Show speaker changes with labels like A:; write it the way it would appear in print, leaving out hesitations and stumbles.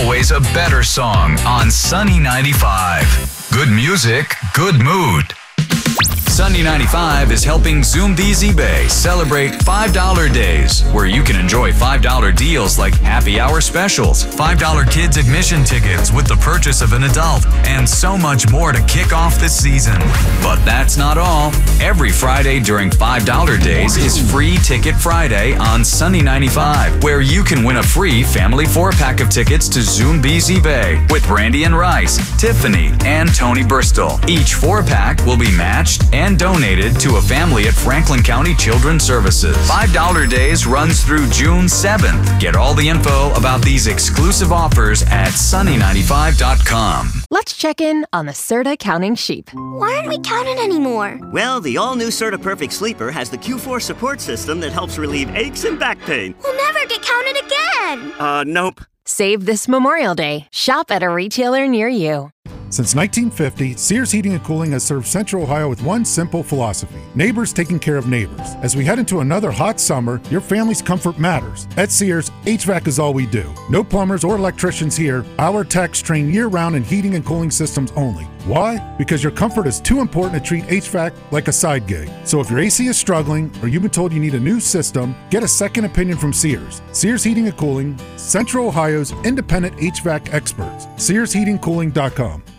A: always a better song on Sunny 95. Good music, good mood. Sunny 95 is helping Zumbies eBay celebrate $5 days, where you can enjoy $5 deals like happy hour specials, $5 kids admission tickets with the purchase of an adult, and so much more to kick off the season. But that's not all. Every Friday during $5 days is Free Ticket Friday on Sunny 95, where you can win a free family 4-pack of tickets to Zumbies eBay with Brandy and Rice, Tiffany, and Tony Bristol. Each 4-pack will be matched and donated to a family at Franklin County Children's Services. $5 days runs through June 7th. Get all the info about these exclusive offers at sunny95.com.
B: Let's check in on the Serta counting sheep.
C: Why aren't we counting anymore?
D: Well, the all-new Serta Perfect Sleeper has the Q4 support system that helps relieve aches and back pain.
C: We'll never get counted again.
D: Nope.
B: Save this Memorial Day. Shop at a retailer near you.
E: Since 1950, Sears Heating and Cooling has served Central Ohio with one simple philosophy: neighbors taking care of neighbors. As we head into another hot summer, your family's comfort matters. At Sears, HVAC is all we do. No plumbers or electricians here. Our techs train year-round in heating and cooling systems only. Why? Because your comfort is too important to treat HVAC like a side gig. So if your AC is struggling or you've been told you need a new system, get a second opinion from Sears. Sears Heating and Cooling, Central Ohio's independent HVAC experts. SearsHeatingCooling.com.